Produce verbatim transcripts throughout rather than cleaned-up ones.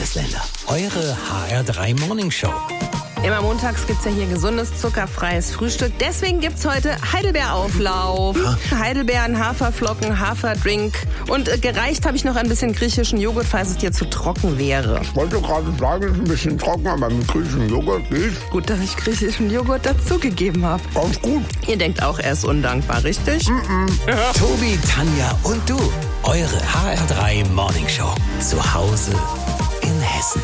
Bundesländer. Eure H R drei Morning Show. Immer montags gibt's ja hier gesundes, zuckerfreies Frühstück. Deswegen gibt's heute Heidelbeerauflauf. Ha? Heidelbeeren, Haferflocken, Haferdrink. Und äh, gereicht habe ich noch ein bisschen griechischen Joghurt, falls es dir zu trocken wäre. Ich wollte gerade sagen, es ist ein bisschen trocken, aber mit griechischen Joghurt geht. Gut, dass ich griechischen Joghurt dazugegeben habe. Ganz gut. Ihr denkt auch, er ist undankbar, richtig? Mm-mm. Ja. Tobi, Tanja und du. Eure H R drei Morning Show. Zu Hause in Hessen.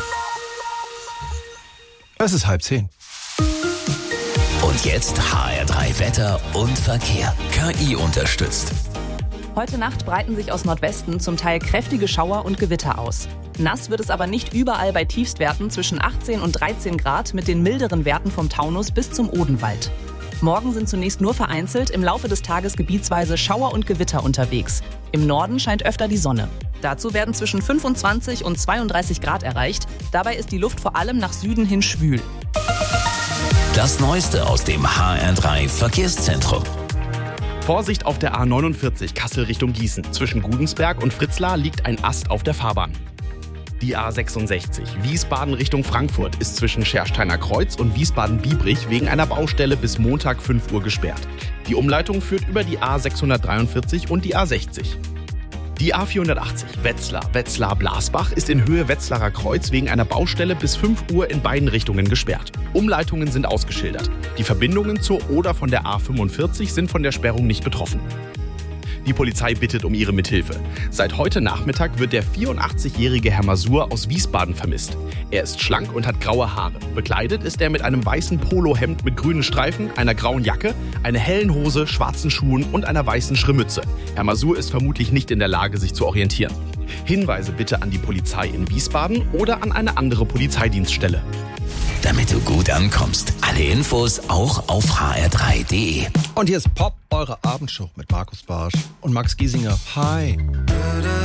Es ist halb zehn. Und jetzt H R drei Wetter und Verkehr. K I unterstützt. Heute Nacht breiten sich aus Nordwesten zum Teil kräftige Schauer und Gewitter aus. Nass wird es aber nicht überall bei Tiefstwerten zwischen achtzehn und dreizehn Grad mit den milderen Werten vom Taunus bis zum Odenwald. Morgen sind zunächst nur vereinzelt, im Laufe des Tages gebietsweise Schauer und Gewitter unterwegs. Im Norden scheint öfter die Sonne. Dazu werden zwischen fünfundzwanzig und zweiunddreißig Grad erreicht. Dabei ist die Luft vor allem nach Süden hin schwül. Das Neueste aus dem H R drei Verkehrszentrum. Vorsicht auf der A neunundvierzig Kassel Richtung Gießen. Zwischen Gudensberg und Fritzlar liegt ein Ast auf der Fahrbahn. Die A sechsundsechzig Wiesbaden Richtung Frankfurt ist zwischen Schersteiner Kreuz und Wiesbaden-Biebrich wegen einer Baustelle bis Montag fünf Uhr gesperrt. Die Umleitung führt über die A sechshundertdreiundvierzig und die A sechzig. Die A vierhundertachtzig Wetzlar, Wetzlar-Blasbach ist in Höhe Wetzlarer Kreuz wegen einer Baustelle bis fünf Uhr in beiden Richtungen gesperrt. Umleitungen sind ausgeschildert. Die Verbindungen zur Oder von der A fünfundvierzig sind von der Sperrung nicht betroffen. Die Polizei bittet um ihre Mithilfe. Seit heute Nachmittag wird der vierundachtzigjährige Herr Masur aus Wiesbaden vermisst. Er ist schlank und hat graue Haare. Bekleidet ist er mit einem weißen Polohemd mit grünen Streifen, einer grauen Jacke, einer hellen Hose, schwarzen Schuhen und einer weißen Schrimmütze. Herr Masur ist vermutlich nicht in der Lage, sich zu orientieren. Hinweise bitte an die Polizei in Wiesbaden oder an eine andere Polizeidienststelle. Damit du gut ankommst. Alle Infos auch auf h r drei punkt d e. Und hier ist Pop, eure Abendshow mit Markus Barsch und Max Giesinger. Hi.